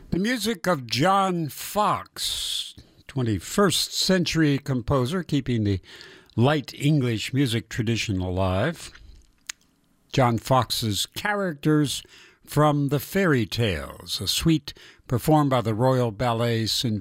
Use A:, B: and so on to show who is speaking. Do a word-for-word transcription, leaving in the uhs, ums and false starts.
A: The music of John Fox, twenty-first century composer, keeping the light English music tradition alive. John Fox's Characters from the Fairy Tales, a suite performed by the Royal Ballet Sinfonia.